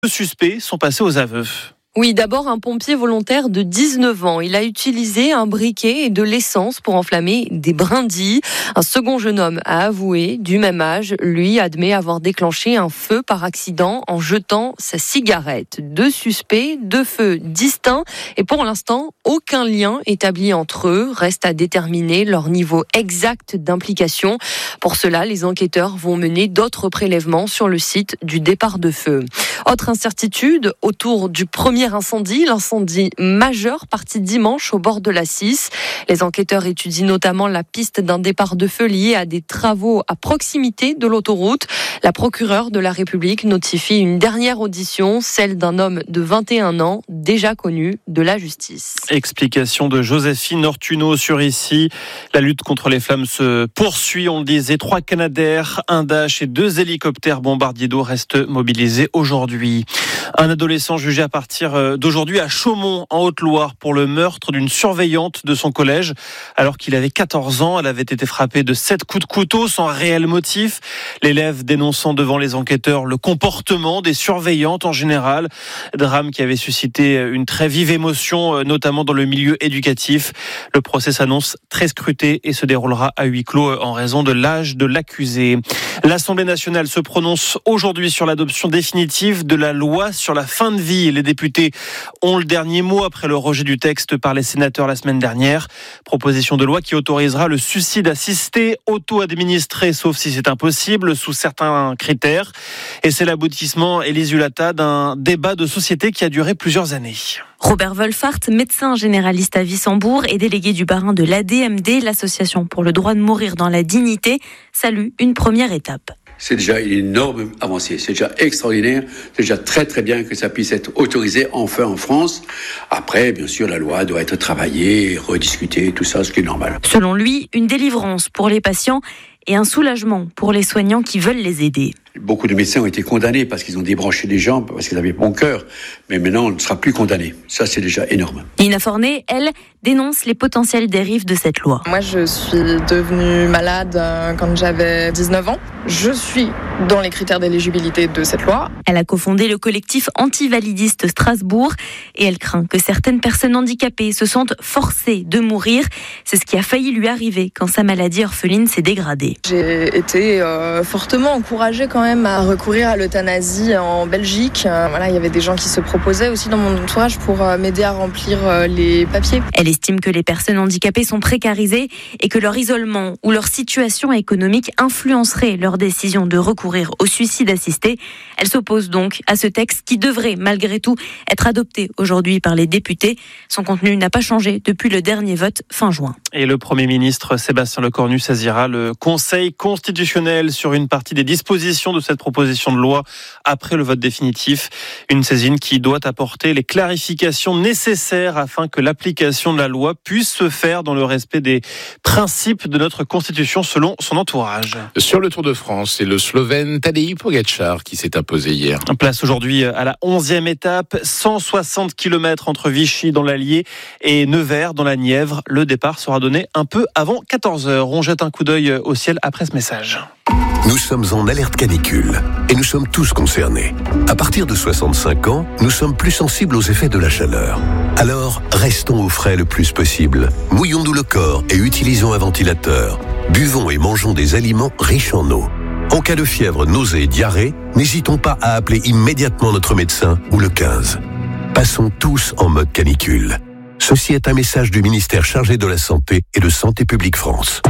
2 suspects sont passés aux aveux. Oui, d'abord un pompier volontaire de 19 ans. Il a utilisé un briquet et de l'essence pour enflammer des brindilles. Un second jeune homme a avoué, du même âge, lui admet avoir déclenché un feu par accident en jetant sa cigarette. 2 suspects, 2 feux distincts et pour l'instant, aucun lien établi entre eux. Reste à déterminer leur niveau exact d'implication. Pour cela, les enquêteurs vont mener d'autres prélèvements sur le site du départ de feu. Autre incertitude autour du premier incendie, l'incendie majeur parti dimanche au bord de la 6. Les enquêteurs étudient notamment la piste d'un départ de feu lié à des travaux à proximité de l'autoroute. La procureure de la République notifie une dernière audition, celle d'un homme de 21 ans, déjà connu de la justice. Explication de Joséphine Ortuno sur ici. La lutte contre les flammes se poursuit, on le disait. 3 Canadair, un Dash et 2 hélicoptères bombardiers d'eau restent mobilisés aujourd'hui. Un adolescent jugé à partir d'aujourd'hui à Chaumont, en Haute-Loire, pour le meurtre d'une surveillante de son collège. Alors qu'il avait 14 ans, elle avait été frappée de 7 coups de couteau sans réel motif. L'élève dénonçant devant les enquêteurs le comportement des surveillantes en général. Drame qui avait suscité une très vive émotion, notamment dans le milieu éducatif. Le procès s'annonce très scruté et se déroulera à huis clos en raison de l'âge de l'accusé. L'Assemblée nationale se prononce aujourd'hui sur l'adoption définitive de la loi sur la fin de vie. Les députés ont le dernier mot après le rejet du texte par les sénateurs la semaine dernière. Proposition de loi qui autorisera le suicide assisté, auto-administré, sauf si c'est impossible, sous certains critères. Et c'est l'aboutissement, Élise Hulata, d'un débat de société qui a duré plusieurs années. Robert Wolfart, médecin généraliste à Wissembourg et délégué du Bas-Rhin de l'ADMD, l'association pour le droit de mourir dans la dignité, salue une première étape. C'est déjà une énorme avancée, c'est déjà extraordinaire, c'est déjà très très bien que ça puisse être autorisé enfin en France. Après, bien sûr, la loi doit être travaillée, rediscutée, tout ça, ce qui est normal. Selon lui, une délivrance pour les patients et un soulagement pour les soignants qui veulent les aider. Beaucoup de médecins ont été condamnés parce qu'ils ont débranché les jambes, parce qu'ils avaient bon cœur. Mais maintenant, on ne sera plus condamné. Ça, c'est déjà énorme. Nina Fornet, elle, dénonce les potentielles dérives de cette loi. Moi, je suis devenue malade quand j'avais 19 ans. Je suis dans les critères d'éligibilité de cette loi. Elle a cofondé le collectif antivalidiste Strasbourg et elle craint que certaines personnes handicapées se sentent forcées de mourir. C'est ce qui a failli lui arriver quand sa maladie orpheline s'est dégradée. J'ai été fortement encouragée quand même à recourir à l'euthanasie en Belgique. Il y avait des gens qui se proposaient aussi dans mon entourage pour m'aider à remplir les papiers. Elle estime que les personnes handicapées sont précarisées et que leur isolement ou leur situation économique influencerait leur décision de recourir au suicide assisté. Elle s'oppose donc à ce texte qui devrait malgré tout être adopté aujourd'hui par les députés. Son contenu n'a pas changé depuis le dernier vote fin juin. Et le Premier ministre Sébastien Lecornu saisira le Conseil constitutionnel sur une partie des dispositions de cette proposition de loi après le vote définitif. Une saisine qui doit apporter les clarifications nécessaires afin que l'application de la loi puisse se faire dans le respect des principes de notre Constitution selon son entourage. Sur le Tour de France, c'est le Slovène Tadej Pogačar qui s'est imposé hier. Place aujourd'hui à la 11e étape, 160 km entre Vichy dans l'Allier et Nevers dans la Nièvre. Le départ sera donné un peu avant 14h. On jette un coup d'œil au ciel après ce message. Nous sommes en alerte canicule et nous sommes tous concernés. À partir de 65 ans, nous sommes plus sensibles aux effets de la chaleur. Alors, restons au frais le plus possible. Mouillons-nous le corps et utilisons un ventilateur. Buvons et mangeons des aliments riches en eau. En cas de fièvre, nausée et diarrhée, n'hésitons pas à appeler immédiatement notre médecin ou le 15. Passons tous en mode canicule. Ceci est un message du ministère chargé de la Santé et de Santé publique France.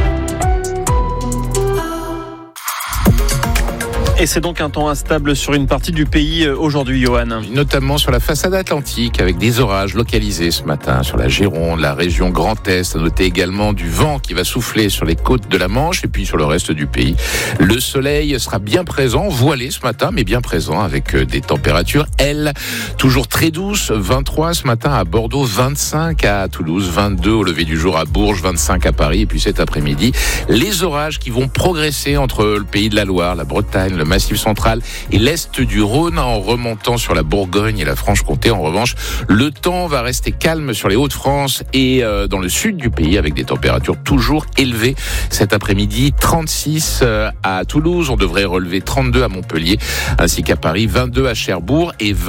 Et c'est donc un temps instable sur une partie du pays aujourd'hui, Johan. Notamment sur la façade atlantique, avec des orages localisés ce matin sur la Gironde, la région Grand Est. À noter également du vent qui va souffler sur les côtes de la Manche et puis sur le reste du pays. Le soleil sera bien présent, voilé ce matin, mais bien présent avec des températures, elles, toujours très douces. 23 ce matin à Bordeaux, 25 à Toulouse, 22 au lever du jour à Bourges, 25 à Paris. Et puis cet après-midi, les orages qui vont progresser entre le pays de la Loire, la Bretagne, le Massif central et l'est du Rhône en remontant sur la Bourgogne et la Franche-Comté. En revanche, le temps va rester calme sur les Hauts-de-France et dans le sud du pays avec des températures toujours élevées. Cet après-midi, 36 à Toulouse, on devrait relever 32 à Montpellier ainsi qu'à Paris, 22 à Cherbourg et